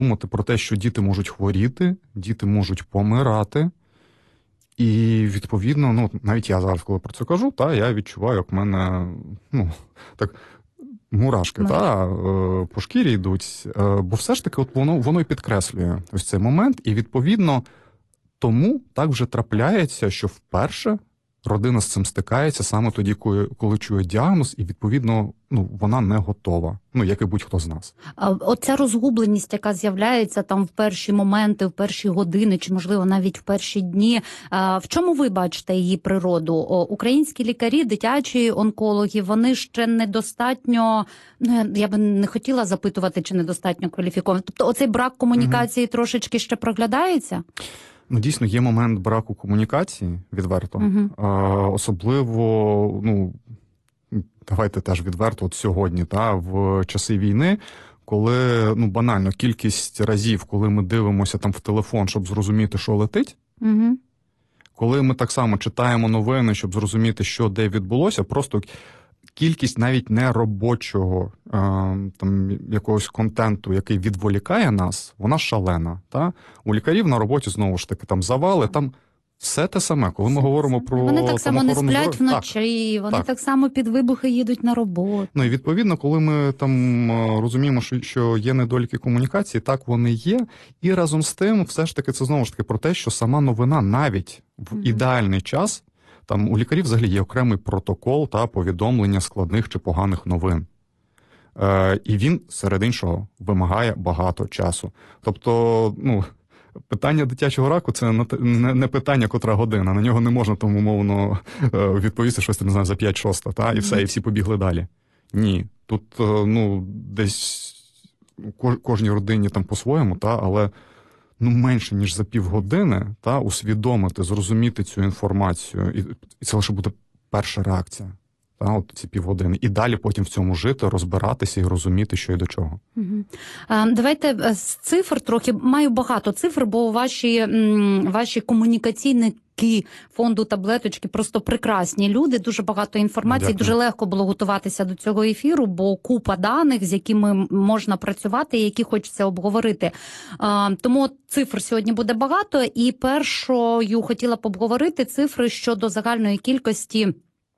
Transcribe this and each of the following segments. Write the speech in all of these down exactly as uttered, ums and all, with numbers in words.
думати про те, що діти можуть хворіти, діти можуть помирати. І, відповідно, ну, навіть я зараз, коли про це кажу, та, я відчуваю, як в мене, ну, так, мурашки, та, по шкірі йдуть. Бо все ж таки от воно, воно і підкреслює ось цей момент. І, відповідно, тому так вже трапляється, що вперше родина з цим стикається саме тоді, коли, коли чує діагноз, і, відповідно, ну, вона не готова. Ну, як і будь-хто з нас. А оця розгубленість, яка з'являється там в перші моменти, в перші години, чи, можливо, навіть в перші дні, в чому ви бачите її природу? Українські лікарі, дитячі онкологи, вони ще недостатньо, ну, я би не хотіла запитувати, чи недостатньо кваліфіковані. Тобто оцей брак комунікації угу. трошечки ще проглядається? Ну, дійсно, є момент браку комунікації, відверто. Uh-huh. А, особливо, ну, давайте теж відверто, от сьогодні, та, в часи війни, коли, ну, банально, кількість разів, коли ми дивимося там в телефон, щоб зрозуміти, що летить, uh-huh. коли ми так само читаємо новини, щоб зрозуміти, що де відбулося, просто кількість навіть не робочого там якогось контенту, який відволікає нас, вона шалена. Та? У лікарів на роботі, знову ж таки, там завали, там все те саме. Коли ми все говоримо все. про Вони так само не сплять здоров'я, вночі, так, вони так. так само під вибухи їдуть на роботу. Ну і відповідно, коли ми там розуміємо, що, що є недоліки комунікації, так вони є. І разом з тим, все ж таки, це знову ж таки про те, що сама новина навіть в mm-hmm. ідеальний час, там у лікарів взагалі є окремий протокол та повідомлення складних чи поганих новин. Е, і він, серед іншого, вимагає багато часу. Тобто, ну, питання дитячого раку – це не, не питання, котра година. На нього не можна, тому, умовно, відповісти щось, не знаю, за п'ять-шість, та, і все, і всі побігли далі. Ні. Тут, ну, десь кожній родині там по-своєму, та, але ну, менше, ніж за півгодини, та, усвідомити, зрозуміти цю інформацію. І, і це лише буде перша реакція. Та, от ці півгодини. І далі потім в цьому жити, розбиратися і розуміти, що і до чого. Угу. А, давайте з цифр трохи. Маю багато цифр, бо ваші, ваші комунікаційники фонду «Таблеточки» просто прекрасні люди, дуже багато інформації, Дякую. Дуже легко було готуватися до цього ефіру, бо купа даних, з якими можна працювати і які хочеться обговорити. А, тому цифр сьогодні буде багато, і першою хотіла б обговорити цифри щодо загальної кількості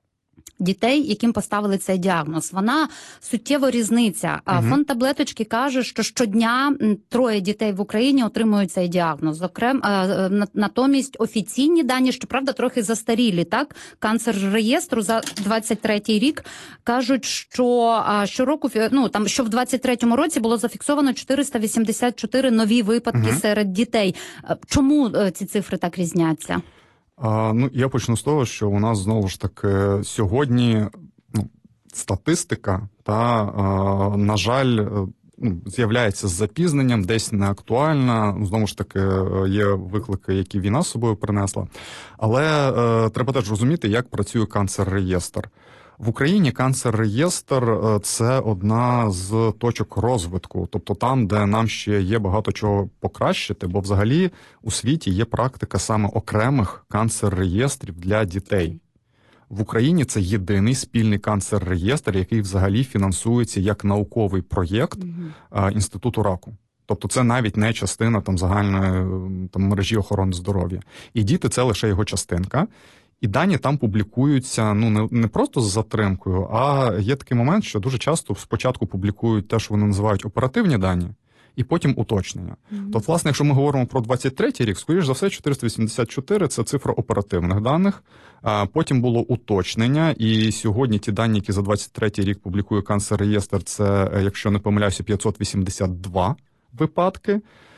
дітей, яким поставили цей діагноз. Вона суттєво різниця. Угу. Фонд «Таблеточки» каже, що щодня троє дітей в Україні отримують цей діагноз. Окрем, натомість офіційні дані, щоправда, трохи застарілі, так? Канцер-реєстру за двадцять третій рік кажуть, що щороку, ну, там, що в двадцять третьому році було зафіксовано чотириста вісімдесят чотири нові випадки угу. серед дітей. Чому ці цифри так різняться? А, ну, я почну з того, що у нас, знову ж таки, сьогодні ну, статистика, та, а, на жаль, ну, з'являється з запізненням, десь не актуальна. Знову ж таки, є виклики, які війна з собою принесла. Але а, треба теж розуміти, як працює канцер-реєстр. В Україні канцер-реєстр – це одна з точок розвитку, тобто там, де нам ще є багато чого покращити, бо взагалі у світі є практика саме окремих канцер-реєстрів для дітей. В Україні це єдиний спільний канцер-реєстр, який взагалі фінансується як науковий проєкт mm-hmm. Інституту раку. Тобто це навіть не частина там загальної там, мережі охорони здоров'я. І діти – це лише його частинка. І дані там публікуються ну не, не просто з затримкою, а є такий момент, що дуже часто спочатку публікують те, що вони називають оперативні дані, і потім уточнення. Mm-hmm. Тобто, власне, якщо ми говоримо про двадцять третій рік, скоріш за все, чотириста вісімдесят чотири – це цифра оперативних даних, а потім було уточнення, і сьогодні ті дані, які за двадцять третій рік публікує канцер-реєстр, це, якщо не помиляюся, п'ятсот вісімдесят два випадки,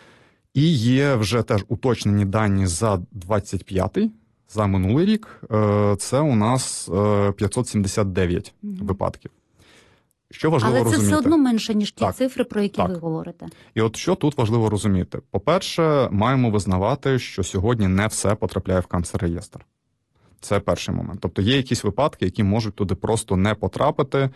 і є вже теж уточнені дані за двадцять п'ятий. За минулий рік це у нас п'ятсот сімдесят дев'ять mm-hmm. випадків. Що важливо Але це розуміти? все одно менше, ніж ті так, цифри, про які так. ви говорите. І от що тут важливо розуміти? По-перше, маємо визнавати, що сьогодні не все потрапляє в канцер-реєстр. Це перший момент. Тобто є якісь випадки, які можуть туди просто не потрапити,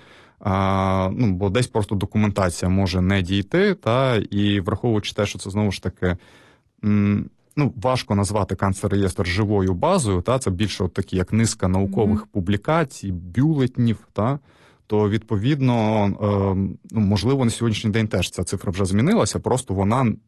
а, ну, бо десь просто документація може не дійти, та, і враховуючи те, що це знову ж таки... М- Ну, важко назвати канцер-реєстр живою базою, та, це більше от такі, як низка наукових mm-hmm. публікацій, бюлетнів, та, то відповідно, ну, можливо, на сьогоднішній день теж ця цифра вже змінилася, просто вона